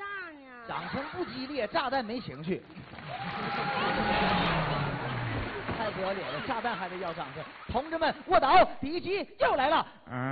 炸呢？ 掌声不激烈，炸弹没情绪。太不要脸了，炸弹还得要掌声！同志们，卧倒，敌机又来了。